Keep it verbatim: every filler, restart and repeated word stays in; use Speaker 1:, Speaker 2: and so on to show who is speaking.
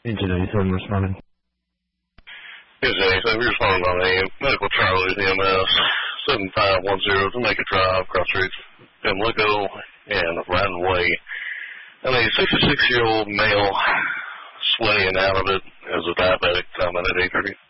Speaker 1: Engine eighty-seven responding.
Speaker 2: Engine eighty-seven, we're responding on a medical Charlie E M S seven five one zero to make a drive across the streets in Pimlico and Radon Way. And a sixty-six-year-old male swaying out of it as a diabetic time at eight thirty.